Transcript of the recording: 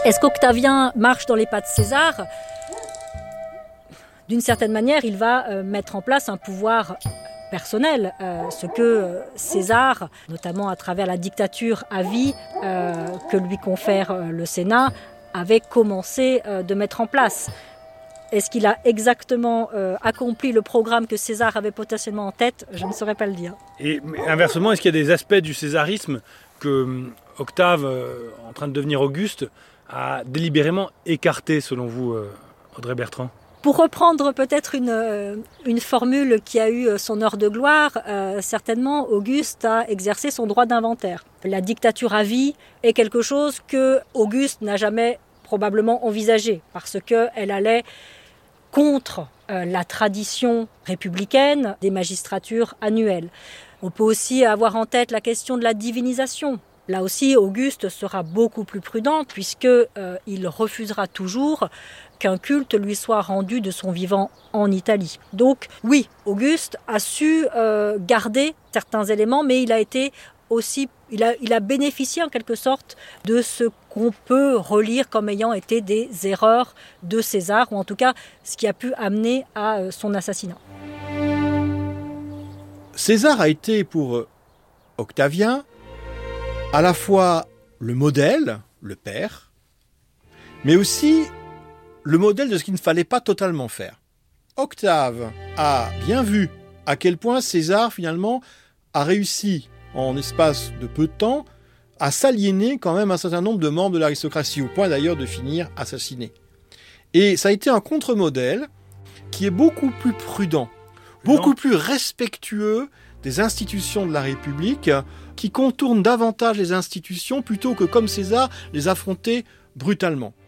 Est-ce qu'Octavien marche dans les pas de César ? D'une certaine manière, il va mettre en place un pouvoir personnel, ce que César, notamment à travers la dictature à vie que lui confère le Sénat, avait commencé de mettre en place. Est-ce qu'il a exactement accompli le programme que César avait potentiellement en tête ? Je ne saurais pas le dire. Et inversement, est-ce qu'il y a des aspects du césarisme que Octave, en train de devenir Auguste, a délibérément écarté, selon vous, Audrey Bertrand ? Pour reprendre peut-être une formule qui a eu son heure de gloire, certainement Auguste a exercé son droit d'inventaire. La dictature à vie est quelque chose que Auguste n'a jamais probablement envisagé, parce qu'elle allait contre la tradition républicaine des magistratures annuelles. On peut aussi avoir en tête la question de la divinisation. Là aussi, Auguste sera beaucoup plus prudent puisqu'il refusera toujours qu'un culte lui soit rendu de son vivant en Italie. Donc oui, Auguste a su garder certains éléments, mais il a bénéficié en quelque sorte de ce qu'on peut relire comme ayant été des erreurs de César, ou en tout cas ce qui a pu amener à son assassinat. César a été pour Octavien à la fois le modèle, le père, mais aussi le modèle de ce qu'il ne fallait pas totalement faire. Octave a bien vu à quel point César, finalement, a réussi, en espace de peu de temps, à s'aliéner quand même un certain nombre de membres de l'aristocratie, au point d'ailleurs de finir assassiné. Et ça a été un contre-modèle qui est beaucoup plus prudent, beaucoup plus respectueux des institutions de la République, qui contournent davantage les institutions plutôt que, comme César, les affronter brutalement.